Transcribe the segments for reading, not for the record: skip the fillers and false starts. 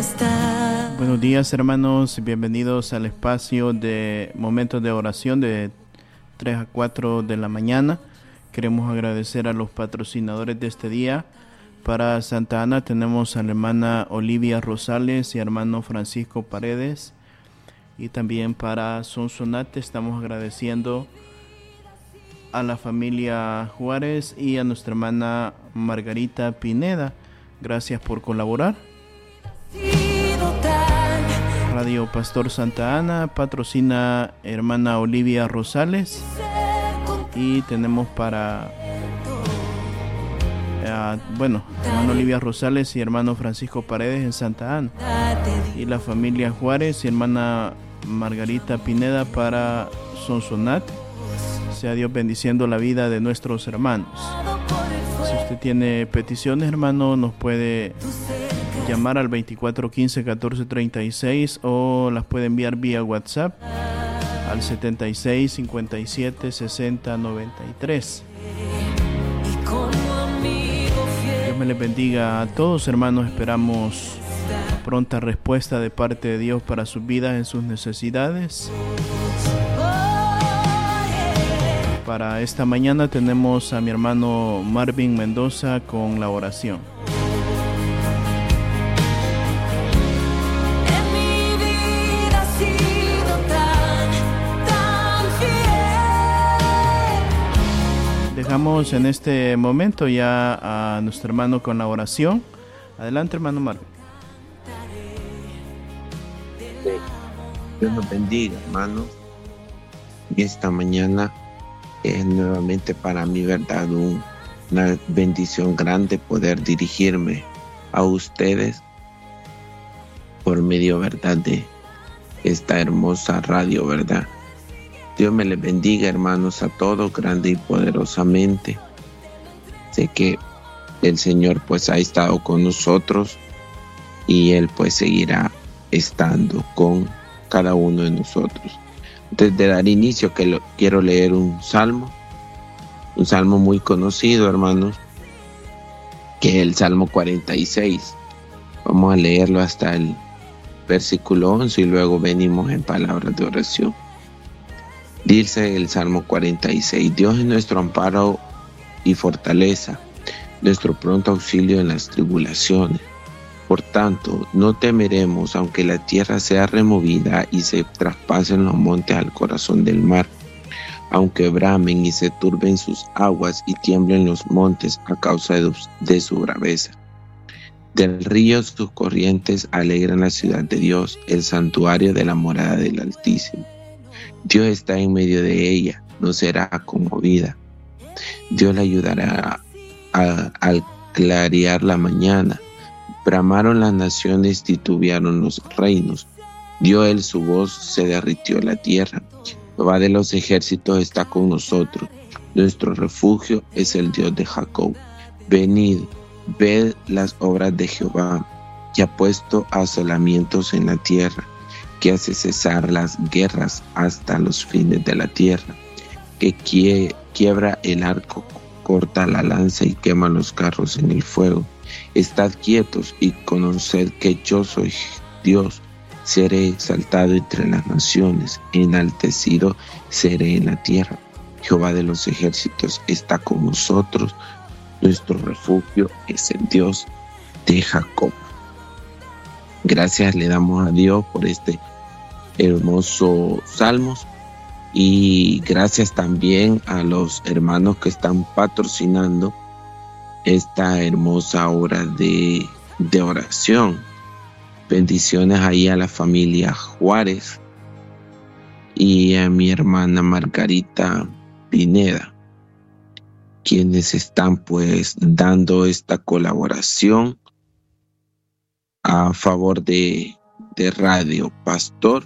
Buenos días, hermanos, bienvenidos al espacio de momentos de oración de 3 a 4 de la mañana. Queremos agradecer a los patrocinadores de este día. Para Santa Ana tenemos a la hermana Olivia Rosales y hermano Francisco Paredes. Y también para Sonsonate estamos agradeciendo a la familia Juárez y a nuestra hermana Margarita Pineda. Gracias por colaborar. Radio Pastor Santa Ana patrocina hermana Olivia Rosales. Y tenemos para hermano Olivia Rosales y hermano Francisco Paredes en Santa Ana. Y la familia Juárez y hermana Margarita Pineda para Sonsonate. Sea Dios bendiciendo la vida de nuestros hermanos. Si usted tiene peticiones, hermano, nos puede llamar al 2415-1436 o las puede enviar vía WhatsApp al 76 57 60 93. Dios me les bendiga a todos, hermanos. Esperamos pronta respuesta de parte de Dios para sus vidas en sus necesidades. Para esta mañana tenemos a mi hermano Marvin Mendoza con la oración. Dejamos en este momento ya a nuestro hermano con la oración. Adelante, hermano Marvin. Dios nos bendiga, hermanos. Y esta mañana es nuevamente para mí, verdad, una bendición grande poder dirigirme a ustedes por medio, verdad, de esta hermosa radio, verdad. Dios me les bendiga, hermanos, a todos, grande y poderosamente. Sé que el Señor pues ha estado con nosotros y Él pues seguirá estando con cada uno de nosotros. Antes de dar inicio, quiero leer un salmo muy conocido, hermanos, que es el Salmo 46. Vamos a leerlo hasta el versículo 11 y luego venimos en palabras de oración. Dice el Salmo 46: Dios es nuestro amparo y fortaleza, nuestro pronto auxilio en las tribulaciones. Por tanto, no temeremos, aunque la tierra sea removida y se traspasen los montes al corazón del mar, aunque bramen y se turben sus aguas y tiemblen los montes a causa de su braveza. Del río sus corrientes alegran la ciudad de Dios, el santuario de la morada del Altísimo. Dios está en medio de ella, no será conmovida. Dios la ayudará al clarear la mañana. Bramaron las naciones, titubearon los reinos. Dio él su voz, se derritió la tierra. Jehová de los ejércitos está con nosotros. Nuestro refugio es el Dios de Jacob. Venid, ved las obras de Jehová, que ha puesto asolamientos en la tierra, que hace cesar las guerras hasta los fines de la tierra, que quiebra el arco, corta la lanza y quema los carros en el fuego. Estad quietos y conoced que yo soy Dios. Seré exaltado entre las naciones, enaltecido seré en la tierra. Jehová de los ejércitos está con nosotros. Nuestro refugio es el Dios de Jacob. Gracias le damos a Dios por este hermoso salmos y gracias también a los hermanos que están patrocinando esta hermosa hora de oración. Bendiciones ahí a la familia Juárez y a mi hermana Margarita Pineda, quienes están pues dando esta colaboración a favor de Radio Pastor,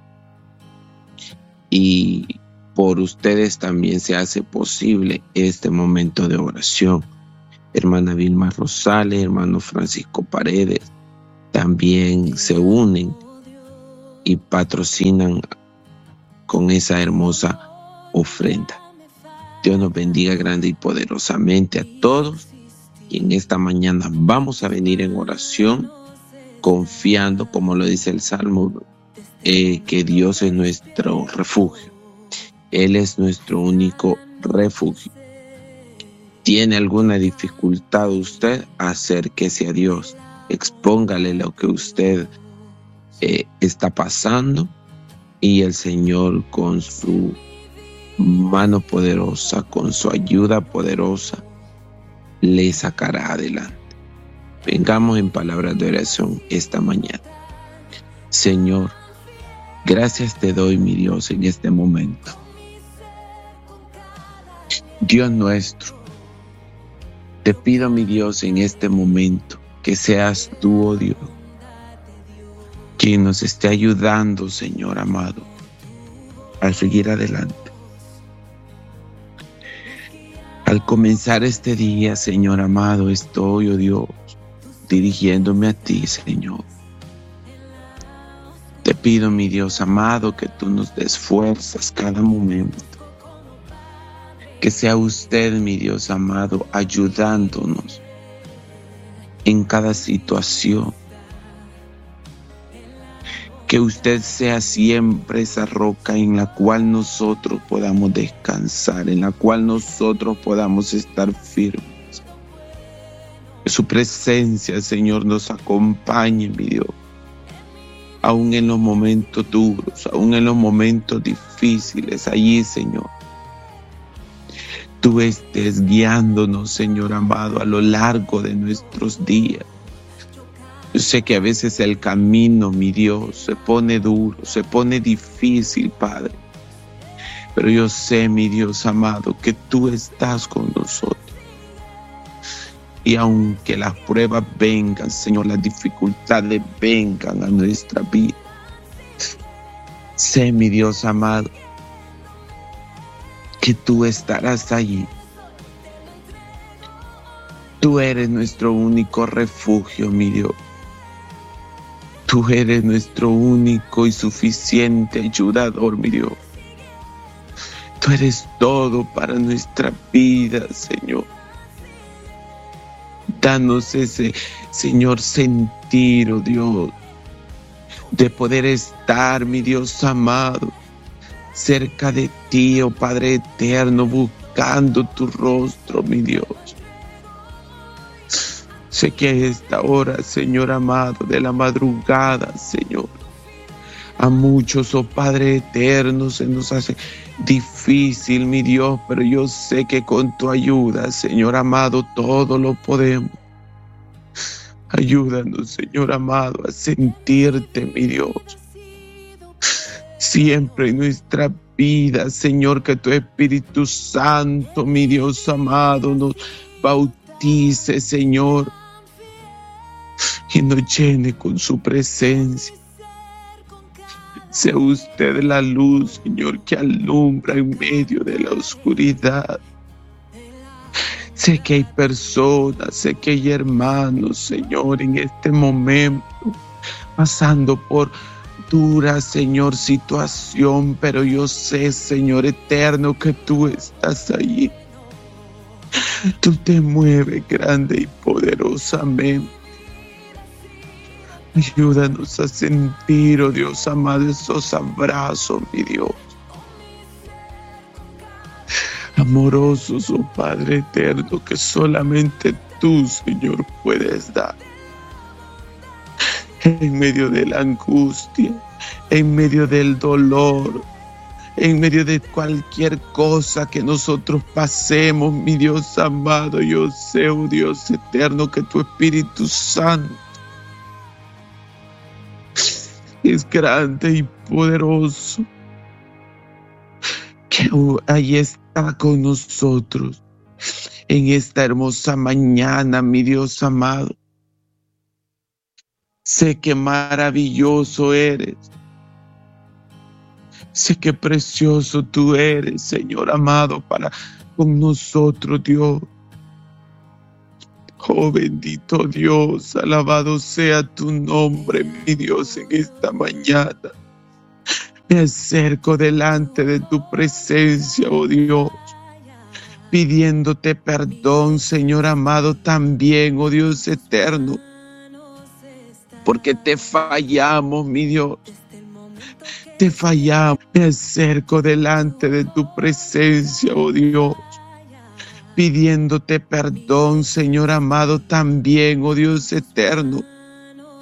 y por ustedes también se hace posible este momento de oración. Hermana Vilma Rosales, hermano Francisco Paredes, también se unen y patrocinan con esa hermosa ofrenda. Dios nos bendiga grande y poderosamente a todos, y en esta mañana vamos a venir en oración confiando, como lo dice el Salmo, que Dios es nuestro refugio. Él es nuestro único refugio. ¿Tiene alguna dificultad usted? Acérquese a Dios. Expóngale lo que usted está pasando y el Señor, con su mano poderosa, con su ayuda poderosa, le sacará adelante. Vengamos en palabras de oración esta mañana. Señor, gracias te doy, mi Dios, en este momento. Dios nuestro, te pido, mi Dios, en este momento, que seas tú, oh Dios, quien nos esté ayudando, Señor amado, a seguir adelante. Al comenzar este día, Señor amado, estoy, oh Dios, dirigiéndome a ti, Señor. Te pido, mi Dios amado, que tú nos des fuerzas cada momento. Que sea usted, mi Dios amado, ayudándonos en cada situación. Que usted sea siempre esa roca en la cual nosotros podamos descansar, en la cual nosotros podamos estar firmes. Que su presencia, Señor, nos acompañe, mi Dios. Aún en los momentos duros, aún en los momentos difíciles, allí, Señor, tú estés guiándonos, Señor amado, a lo largo de nuestros días. Yo sé que a veces el camino, mi Dios, se pone duro, se pone difícil, Padre. Pero yo sé, mi Dios amado, que tú estás con nosotros. Y aunque las pruebas vengan, Señor, las dificultades vengan a nuestra vida, sé, mi Dios amado, que tú estarás allí. Tú eres nuestro único refugio, mi Dios. Tú eres nuestro único y suficiente ayudador, mi Dios. Tú eres todo para nuestra vida, Señor. Danos ese, Señor, sentir, oh Dios, de poder estar, mi Dios amado, cerca de ti, oh Padre eterno, buscando tu rostro, mi Dios. Sé que a esta hora, Señor amado, de la madrugada, Señor, a muchos, oh Padre eterno, se nos hace difícil, mi Dios, pero yo sé que con tu ayuda, Señor amado, todo lo podemos. Ayúdanos, Señor amado, a sentirte, mi Dios, siempre en nuestra vida, Señor, que tu Espíritu Santo, mi Dios amado, nos bautice, Señor, y nos llene con su presencia. Sea usted la luz, Señor, que alumbra en medio de la oscuridad. Sé que hay personas, sé que hay hermanos, Señor, en este momento, pasando por dura, Señor, situación, pero yo sé, Señor eterno, que tú estás allí. Tú te mueves grande y poderosamente. Ayúdanos a sentir, oh Dios amado, esos abrazos, mi Dios. Amorosos, oh Padre eterno, que solamente tú, Señor, puedes dar. En medio de la angustia, en medio del dolor, en medio de cualquier cosa que nosotros pasemos, mi Dios amado, yo sé, oh Dios eterno, que tu Espíritu Santo es grande y poderoso, que ahí está con nosotros en esta hermosa mañana, mi Dios amado. Sé que maravilloso eres, sé que precioso tú eres, Señor amado, para con nosotros, Dios. Oh bendito Dios, alabado sea tu nombre, mi Dios, en esta mañana. Me acerco delante de tu presencia, oh Dios, pidiéndote perdón, Señor amado, también, oh Dios eterno, porque te fallamos, mi Dios. Te fallamos. Me acerco delante de tu presencia, oh Dios, pidiéndote perdón, Señor amado, también, oh Dios eterno,